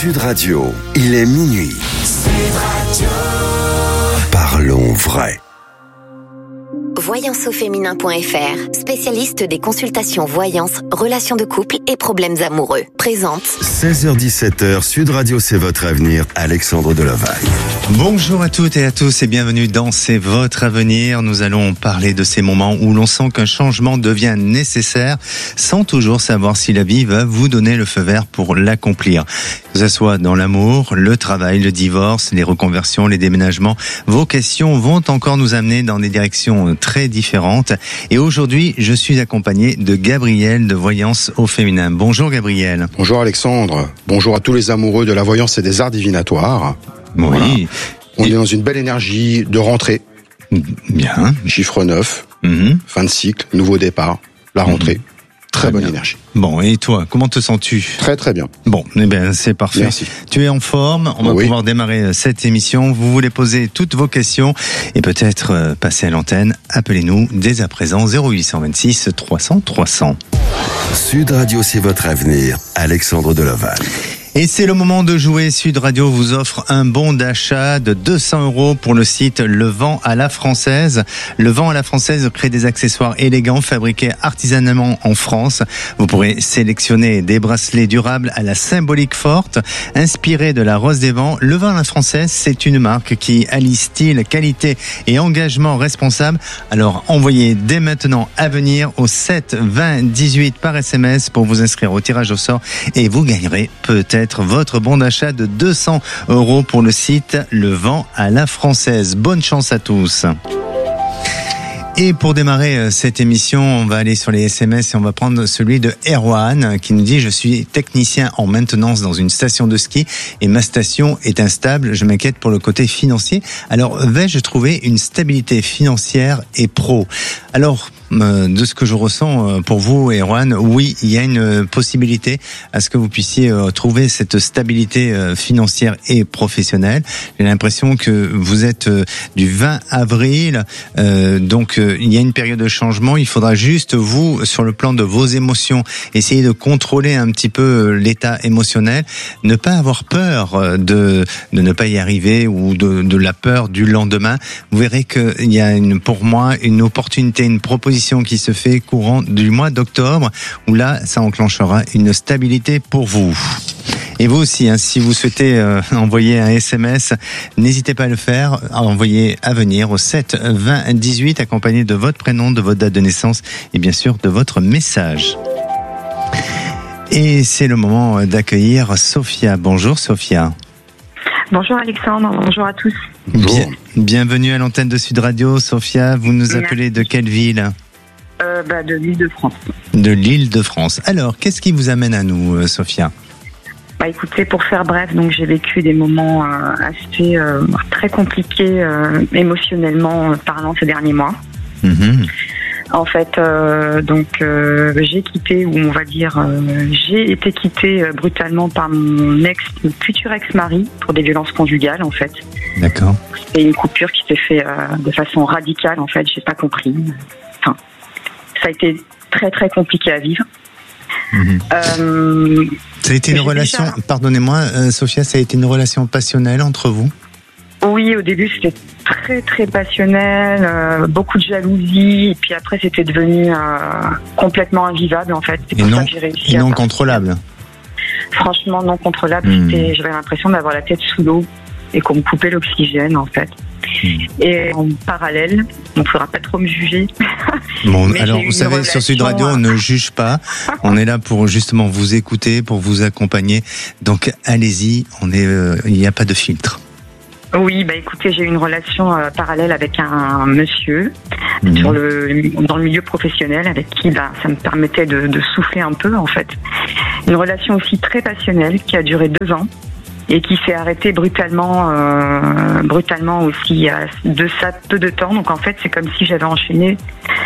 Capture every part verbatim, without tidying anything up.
Sud Radio, il est minuit. Sud Radio. Parlons vrai. voyance au féminin point f r, spécialiste des consultations voyance, relations de couple et problèmes amoureux. Présente. seize heures dix-sept heures, Sud Radio, c'est votre avenir. Alexandre Delevalle. Bonjour à toutes et à tous et bienvenue dans C'est votre avenir. Nous allons parler de ces moments où l'on sent qu'un changement devient nécessaire sans toujours savoir si la vie va vous donner le feu vert pour l'accomplir. Que ce soit dans l'amour, le travail, le divorce, les reconversions, les déménagements, vos questions vont encore nous amener dans des directions très différentes. Et aujourd'hui, je suis accompagné de Gabriel de Voyance au féminin. Bonjour Gabriel. Bonjour Alexandre. Bonjour à tous les amoureux de la voyance et des arts divinatoires. Oui. Voilà. On et... est dans une belle énergie de rentrée. Bien. Chiffre neuf, Mm-hmm. fin de cycle, nouveau départ, la rentrée. Mm-hmm. Très, très bonne bien. Énergie. Bon, et toi, comment te sens-tu ? Très très bien. Bon, eh bien, c'est parfait. Merci. Tu es en forme, on va oui. pouvoir démarrer cette émission. Vous voulez poser toutes vos questions et peut-être passer à l'antenne. Appelez-nous dès à présent zéro huit cent vingt-six trois cents trois cents. Sud Radio, c'est votre avenir. Alexandre Delevalle. Et c'est le moment de jouer. Sud Radio vous offre un bon d'achat de deux cents euros pour le site Le Vent à la Française. Le Vent à la Française crée des accessoires élégants fabriqués artisanalement en France. Vous pourrez sélectionner des bracelets durables à la symbolique forte, inspirés de la Rose des Vents. Le Vent à la Française, c'est une marque qui allie style, qualité et engagement responsable. Alors envoyez dès maintenant à venir au sept vingt dix-huit par S M S pour vous inscrire au tirage au sort et vous gagnerez peut-être votre bon d'achat de deux cents euros pour le site Le Vent à la Française. Bonne chance à tous. Et pour démarrer cette émission, on va aller sur les S M S et on va prendre celui de Erwan qui nous dit « Je suis technicien en maintenance dans une station de ski et ma station est instable. Je m'inquiète pour le côté financier. Alors, vais-je trouver une stabilité financière et pro ?» Alors, de ce que je ressens pour vous, Erwan, oui, il y a une possibilité à ce que vous puissiez trouver cette stabilité financière et professionnelle. J'ai l'impression que vous êtes du vingt avril, euh, donc il y a une période de changement. Il faudra juste, vous, sur le plan de vos émotions, essayer de contrôler un petit peu l'état émotionnel, ne pas avoir peur de, de ne pas y arriver ou de, de la peur du lendemain. Vous verrez qu'il y a une, pour moi une opportunité, une proposition qui se fait courant du mois d'octobre, où là, ça enclenchera une stabilité pour vous. Et vous aussi, hein, si vous souhaitez euh, envoyer un S M S, n'hésitez pas à le faire, à envoyer à venir au sept vingt dix-huit, accompagné de votre prénom, de votre date de naissance et bien sûr de votre message. Et c'est le moment d'accueillir Sophia. Bonjour Sophia. Bonjour Alexandre, bonjour à tous. Bien, bienvenue à l'antenne de Sud Radio. Sophia, vous nous appelez de quelle ville ? euh, bah, De l'Île-de-France. De l'Île-de-France. Alors, qu'est-ce qui vous amène à nous, Sophia ? Bah écoutez, pour faire bref, donc j'ai vécu des moments euh, assez euh, très compliqués euh, émotionnellement parlant ces derniers mois. Mmh. En fait, euh, donc euh, j'ai quitté, ou on va dire, euh, j'ai été quittée euh, brutalement par mon ex, mon futur ex-mari pour des violences conjugales, en fait. D'accord. C'est une coupure qui s'est faite euh, de façon radicale, en fait. J'ai pas compris. Enfin, ça a été très très compliqué à vivre. Mmh. Euh, ça a été une relation, déjà... pardonnez-moi, euh, Sophia, ça a été une relation passionnelle entre vous ? Oui, au début c'était très très passionnel, euh, beaucoup de jalousie, et puis après c'était devenu euh, complètement invivable en fait. C'est et pour non, ça que j'ai réussi et à non partir. Contrôlable. Franchement non contrôlable, mmh. c'était, j'avais l'impression d'avoir la tête sous l'eau et qu'on me coupait l'oxygène en fait. Mmh. Et en parallèle, on ne faudra pas trop me juger. Bon, alors vous savez, relation... sur Sud Radio, on ne juge pas. On est là pour justement vous écouter, pour vous accompagner. Donc allez-y, on est, euh, il n'y a pas de filtre. Oui, bah écoutez, j'ai eu une relation euh, parallèle avec un monsieur mmh. sur le dans le milieu professionnel avec qui bah, ça me permettait de, de souffler un peu en fait. Une relation aussi très passionnelle qui a duré deux ans et qui s'est arrêtée brutalement, euh, brutalement aussi il y a de ça peu de temps. Donc en fait, c'est comme si j'avais enchaîné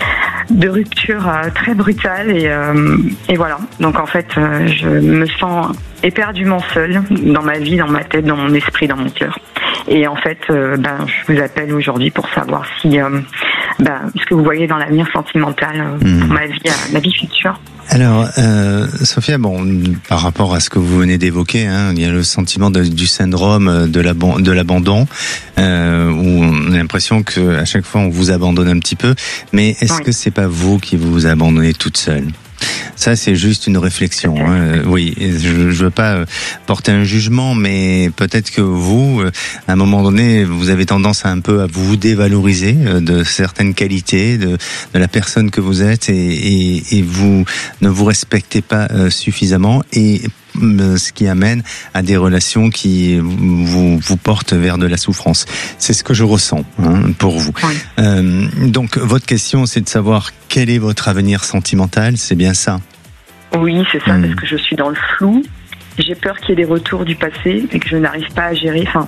de ruptures euh, très brutales et, euh, et voilà. Donc en fait, euh, je me sens éperdument seule dans ma vie, dans ma tête, dans mon esprit, dans mon cœur. Et en fait, euh, ben, je vous appelle aujourd'hui pour savoir si, euh, ben, ce que vous voyez dans l'avenir sentimental euh, mmh. pour ma vie, euh, ma vie future. Alors, euh, Sophia, bon, par rapport à ce que vous venez d'évoquer, hein, il y a le sentiment de, du syndrome de l'abandon, de l'abandon euh, où on a l'impression que à chaque fois on vous abandonne un petit peu. Mais est-ce Oui. que c'est pas vous qui vous abandonnez toute seule ? Ça, c'est juste une réflexion. Hein. Oui, je ne veux pas porter un jugement, mais peut-être que vous, à un moment donné, vous avez tendance à un peu à vous dévaloriser de certaines qualités de, de la personne que vous êtes et, et, et vous ne vous respectez pas suffisamment et ce qui amène à des relations qui vous, vous portent vers de la souffrance. C'est ce que je ressens hein, pour vous. Oui. Euh, donc, votre question, c'est de savoir quel est votre avenir sentimental, c'est bien ça ? Oui, c'est ça, Mmh. parce que je suis dans le flou. J'ai peur qu'il y ait des retours du passé et que je n'arrive pas à gérer. Enfin,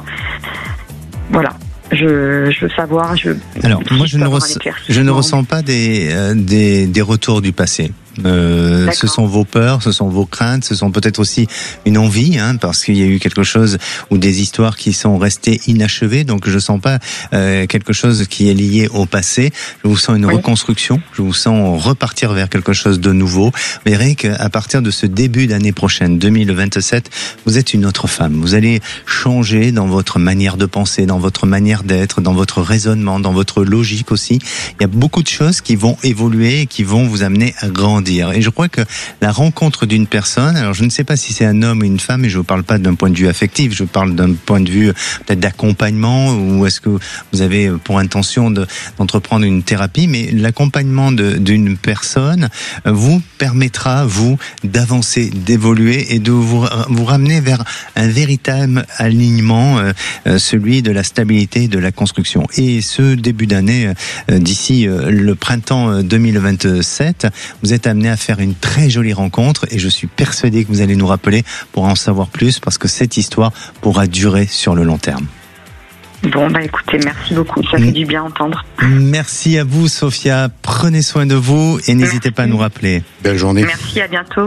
voilà. Je, je veux savoir. Je, Alors, si moi, je peux ne, avoir un ress- éclaircissement. je ne ressens pas des, euh, des, des retours du passé. Euh, ce sont vos peurs, ce sont vos craintes, ce sont peut-être aussi une envie, hein, parce qu'il y a eu quelque chose ou des histoires qui sont restées inachevées. Donc, je sens pas euh, quelque chose qui est lié au passé. Je vous sens une Oui. reconstruction. Je vous sens repartir vers quelque chose de nouveau. Vous verrez qu'à partir de ce début d'année prochaine, deux mille vingt-sept, vous êtes une autre femme. Vous allez changer dans votre manière de penser, dans votre manière d'être, dans votre raisonnement, dans votre logique aussi. Il y a beaucoup de choses qui vont évoluer et qui vont vous amener à grandir. Et je crois que la rencontre d'une personne, alors je ne sais pas si c'est un homme ou une femme, mais je ne parle pas d'un point de vue affectif, je parle d'un point de vue peut-être d'accompagnement, ou est-ce que vous avez pour intention de, d'entreprendre une thérapie, mais l'accompagnement de, d'une personne vous permettra, vous, d'avancer, d'évoluer et de vous, vous ramener vers un véritable alignement, euh, celui de la stabilité, de la construction. Et ce début d'année, euh, d'ici euh, le printemps deux mille vingt-sept, vous êtes amené à faire une très jolie rencontre et je suis persuadé que vous allez nous rappeler pour en savoir plus parce que cette histoire pourra durer sur le long terme. Bon, bah écoutez, merci beaucoup. Ça fait du bien à entendre. Merci à vous, Sophia. Prenez soin de vous et n'hésitez Merci. pas à nous rappeler. Belle journée. Merci, à bientôt.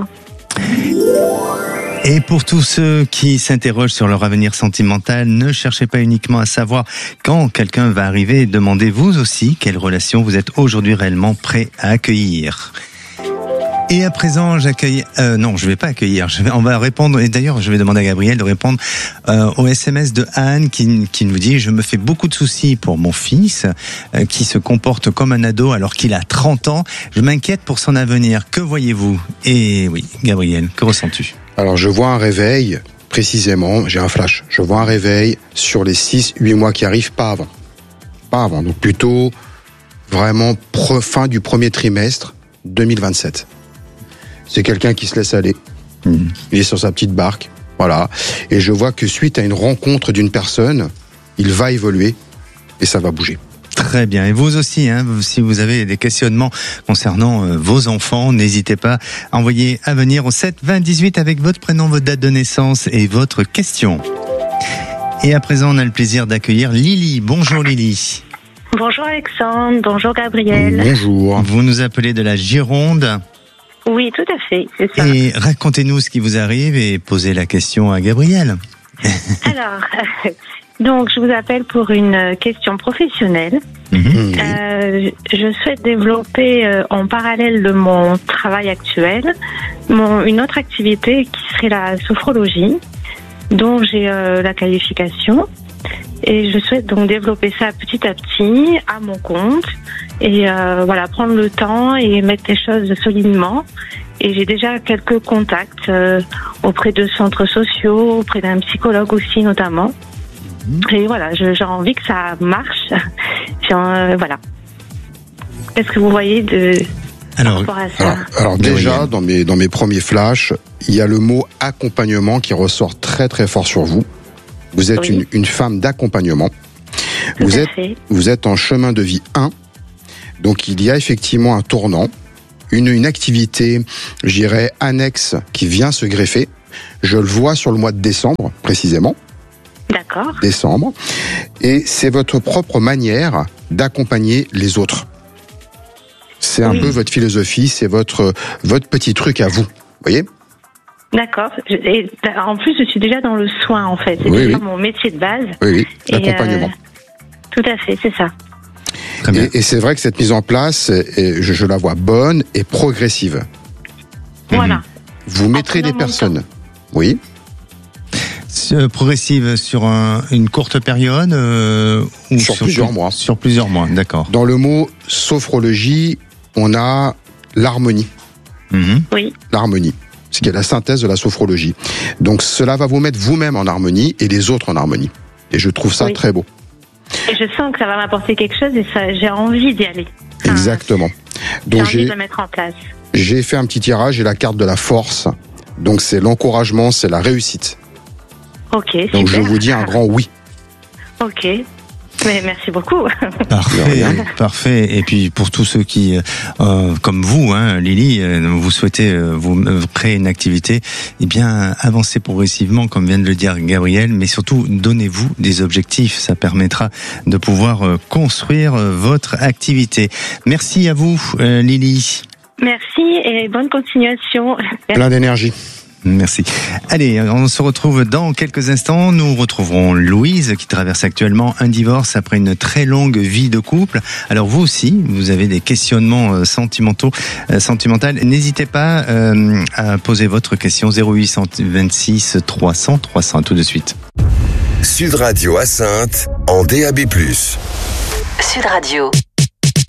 Et pour tous ceux qui s'interrogent sur leur avenir sentimental, ne cherchez pas uniquement à savoir quand quelqu'un va arriver. Demandez vous aussi quelle relation vous êtes aujourd'hui réellement prêt à accueillir. Et à présent, j'accueille... Euh, non, je vais pas accueillir. Je vais, on va répondre... Et d'ailleurs, je vais demander à Gabriel de répondre euh, au S M S de Anne qui, qui nous dit « Je me fais beaucoup de soucis pour mon fils euh, qui se comporte comme un ado alors qu'il a trente ans. Je m'inquiète pour son avenir. Que voyez-vous ?» Et oui, Gabriel, que ressens-tu ? Alors, je vois un réveil, précisément, j'ai un flash. Je vois un réveil sur les six huit mois qui arrivent, pas avant. Pas avant, donc plutôt vraiment pre- fin du premier trimestre deux mille vingt-sept. C'est quelqu'un qui se laisse aller. Mmh. Il est sur sa petite barque, voilà. Et je vois que suite à une rencontre d'une personne, il va évoluer et ça va bouger. Très bien. Et vous aussi, hein, si vous avez des questionnements concernant euh, vos enfants, n'hésitez pas à envoyer à venir au sept vingt dix-huit avec votre prénom, votre date de naissance et votre question. Et à présent, on a le plaisir d'accueillir Lily. Bonjour Lily. Bonjour Alexandre, bonjour Gabriel. Bonjour. Vous nous appelez de la Gironde. Oui, tout à fait, c'est ça. Et racontez-nous ce qui vous arrive et posez la question à Gabriel. Alors, euh, donc je vous appelle pour une question professionnelle. Mmh. Euh, je souhaite développer euh, en parallèle de mon travail actuel mon, une autre activité qui serait la sophrologie, dont j'ai euh, la qualification. Et je souhaite donc développer ça petit à petit, à mon compte, et euh, voilà, prendre le temps et mettre les choses solidement. Et j'ai déjà quelques contacts euh, auprès de centres sociaux, auprès d'un psychologue aussi notamment. Et voilà, je, j'ai envie que ça marche. Euh, voilà. Qu'est-ce que vous voyez de Alors, par rapport à ça? Alors, alors déjà, dans mes, dans mes premiers flashs, il y a le mot accompagnement qui ressort très très fort sur vous. Vous êtes Oui. une, une femme d'accompagnement. Tout Vous à êtes, fait. vous êtes en chemin de vie un. Donc il y a effectivement un tournant, une, une activité, je dirais, annexe qui vient se greffer. Je le vois sur le mois de décembre, précisément. D'accord. Décembre. Et c'est votre propre manière d'accompagner les autres. C'est un Oui. peu votre philosophie, c'est votre, votre petit truc à vous. Vous voyez ? D'accord. Je- Et en plus, je suis déjà dans le soin, en fait. C'est Oui, déjà oui. mon métier de base. Oui, oui, Et, l'accompagnement. euh, tout à fait, c'est ça. très bien. Et, et c'est vrai que cette mise en place, est- je, je la vois bonne et progressive. Voilà. Vous mettrez des personnes. Oui. Progressive sur un, une courte période euh, ou sur, sur plusieurs mois. Sur plusieurs mois, d'accord. Dans le mot sophrologie, on a l'harmonie. Mmh. Oui. L'harmonie, ce qui est la synthèse de la sophrologie. Donc cela va vous mettre vous-même en harmonie et les autres en harmonie. Et je trouve ça oui. très beau. Et je sens que ça va m'apporter quelque chose et ça, j'ai envie d'y aller. Enfin, exactement. Donc j'ai envie de le mettre en place. J'ai fait un petit tirage et la carte de la force. Donc c'est l'encouragement, c'est la réussite. Ok, super. Donc je vous dis un grand oui. Ok. Mais merci beaucoup. Parfait, parfait. Et puis pour tous ceux qui, euh, comme vous, hein, Lily, euh, vous souhaitez euh, vous euh, créer une activité, eh bien avancez progressivement, comme vient de le dire Gabriel, mais surtout donnez-vous des objectifs. Ça permettra de pouvoir euh, construire euh, votre activité. Merci à vous, euh, Lily. Merci et bonne continuation. Plein d'énergie. Merci. Allez, on se retrouve dans quelques instants. Nous retrouverons Louise qui traverse actuellement un divorce après une très longue vie de couple. Alors vous aussi, vous avez des questionnements sentimentaux, euh, sentimentaux. N'hésitez pas euh, à poser votre question zéro huit cent vingt-six trois cents trois cents. Tout de suite. Sud Radio à Saintes en D A B plus. Sud Radio.